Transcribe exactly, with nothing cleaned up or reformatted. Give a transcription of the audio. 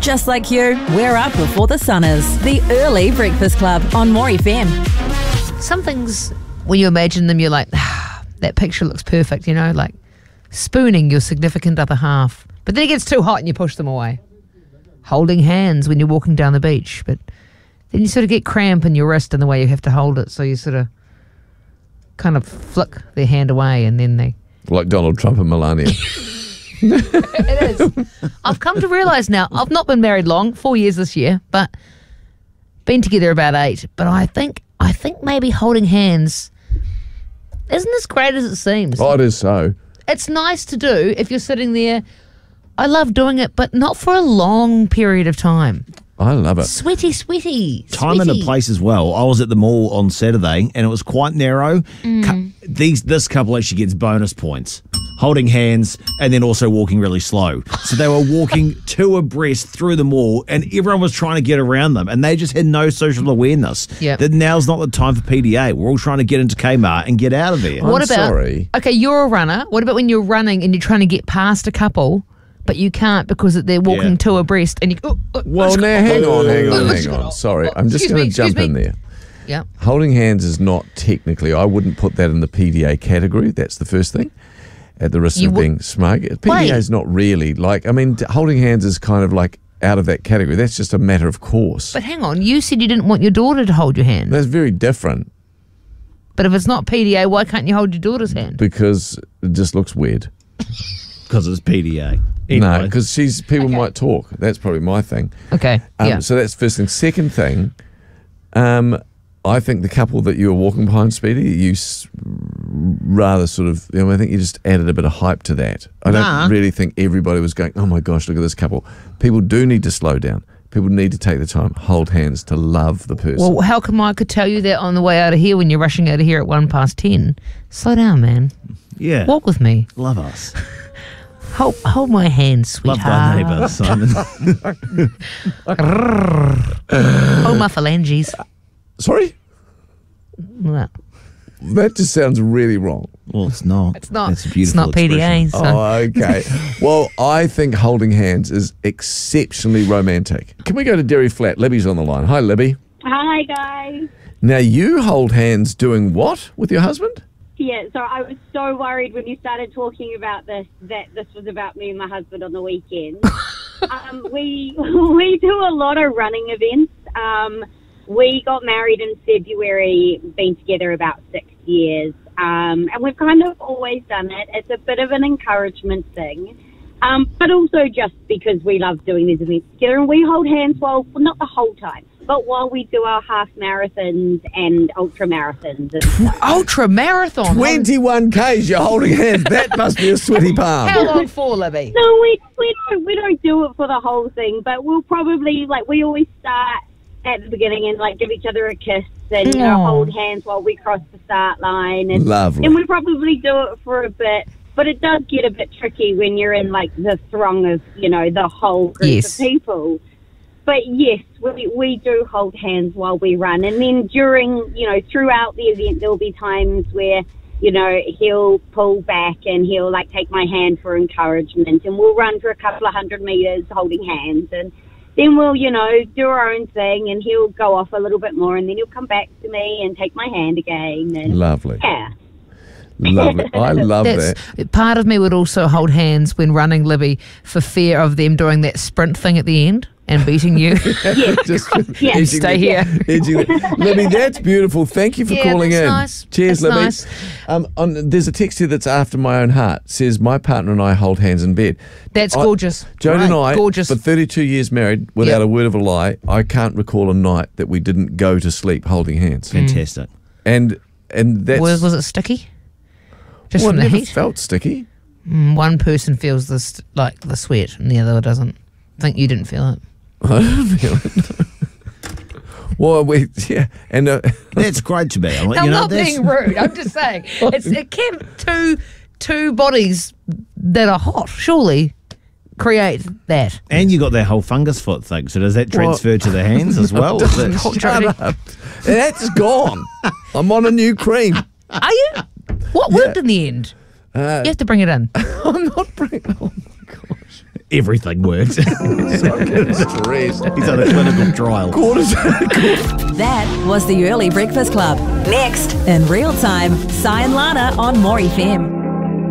Just like you, we're up before the sun is. The Early Breakfast Club on More F M. Some things, when you imagine them, you're like, ah, that picture looks perfect, you know, like spooning your significant other half. But then it gets too hot and you push them away. Holding hands when you're walking down the beach. But then you sort of get cramp in your wrist in the way you have to hold it. So you sort of kind of flick their hand away and then they... Like Donald Trump and Melania. It is. I've come to realise now, I've not been married long, four years this year, but been together about eight. But I think I think maybe holding hands isn't as great as it seems. Oh, it is so. It's nice to do if you're sitting there. I love doing it, but not for a long period of time. I love it. Sweaty, sweaty. Time sweaty. and a place as well. I was at the mall on Saturday and it was quite narrow. Mm. Cu- These This couple actually gets bonus points. Holding hands and then also walking really slow. So they were walking two abreast through the mall and everyone was trying to get around them and they just had no social awareness. Yep. That now's not the time for P D A. We're all trying to get into Kmart and get out of there. What I'm about, sorry. Okay, you're a runner. What about when you're running and you're trying to get past a couple, but you can't because they're walking Yeah. two abreast and you... Oh, oh, Well, now, hang on, hang on, hang on. Sorry, I'm just Excuse going me, to jump excuse in me. there. Yeah. Holding hands is not technically, I wouldn't put that in the P D A category. That's the first thing. At the risk You of would- being smug. P D A Wait. is not really like, I mean, t- holding hands is kind of like out of that category. That's just a matter of course. But hang on, you said you didn't want your daughter to hold your hand. That's very different But if it's not P D A, why can't you hold your daughter's hand? because it just looks weird. Because it's P D A. No, Anyway. because she's people might talk. That's probably my thing. Okay, Um, yeah. So that's the first thing. Second thing, um, I think the couple that you were walking behind, Speedy, you s- rather sort of, you know, I think you just added a bit of hype to that. I don't Nah. really think everybody was going, oh my gosh, look at this couple. People do need to slow down. People need to take the time, hold hands to love the person. Well, how come I could tell you that on the way out of here when you're rushing out of here at one past ten? Slow down, man. Yeah. Walk with me. Love us. Hold, hold my hand, Love thy sweetheart. neighbour, Simon. Hold my phalanges. Sorry? Well, That just sounds really wrong. Well, it's not. It's not. It's a It's beautiful not P D A. expression. So. Oh, okay. Well, I think holding hands is exceptionally romantic. Can we go to Derry Flat? Libby's on the line. Hi, Libby. Hi, guys. Now, you hold hands doing what with your husband? Yeah, so I was so worried when you started talking about this that this was about me and my husband on the weekend. um, we we do a lot of running events. Um, we got married in February, been together about six years, um, and we've kind of always done it. It's a bit of an encouragement thing, um, but also just because we love doing these events together, and we hold hands while, well, not the whole time, but while we do our half marathons and ultra marathons and stuff. Ultra marathon. twenty-one Ks, you're holding hands. That must be a sweaty palm. How long for, Libby? No, we we don't we don't do it for the whole thing, but we'll probably like we always start at the beginning and like give each other a kiss and you know Aw. hold hands while we cross the start line, and Lovely. and we probably do it for a bit. But it does get a bit tricky when you're in like the throng of you know the whole group Yes. of people. But yes, we we do hold hands while we run, and then during you know throughout the event there'll be times where you know he'll pull back and he'll like take my hand for encouragement, and we'll run for a couple of hundred meters holding hands, and then we'll you know do our own thing, and he'll go off a little bit more, and then he'll come back to me and take my hand again, and Lovely. yeah. Lovely. I love That's, that. part of me would also hold hands when running, Libby, for fear of them doing that sprint thing at the end and beating you. Just Yeah. edging Stay the- here. edging the- Libby, that's beautiful. Thank you for Yeah, calling that's in. nice. Cheers, That's Libby. nice. Um, on, there's a text here that's after my own heart. Says, my partner and I hold hands in bed. That's I- gorgeous. Joan and I, Gorgeous. for thirty-two years married, without Yep. a word of a lie, I can't recall a night that we didn't go to sleep holding hands. Fantastic. And and that's was, was it sticky? Just well, from it the never heat? felt sticky. Mm, one person feels this like the sweat and the other doesn't. I think you didn't feel it. I don't feel it. Well, we yeah, and uh, That's great to me. I'm, like, I'm you know, not that's, being rude. I'm just saying. It's, it can two two bodies that are hot surely create that. And you got that whole fungus foot thing. So does that transfer to the hands as well? Is it- Hot shut chocolate. up. That's gone. I'm on a new cream. Are you? What worked Yeah. in the end? Uh, You have to bring it in. I'm not bringing. Oh my gosh. everything worked. Stressed. He's on a clinical trial. Quarters. That was the Early Breakfast Club. Next, in real time, Cy and Lana on More F M.